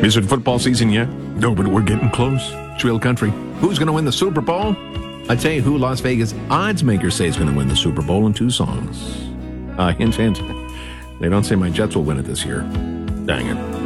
Is it football season yet? No, but we're getting close. Shrill Country. Who's going to win the Super Bowl? I tell you who Las Vegas odds makers say is going to win the Super Bowl in 2 songs. Hint, hint. They don't say my Jets will win it this year. Dang it.